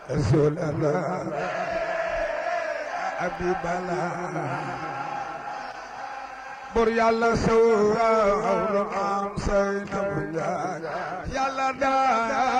rasulana abibana bur yàlla saw na am say na bu njaay yàlla daa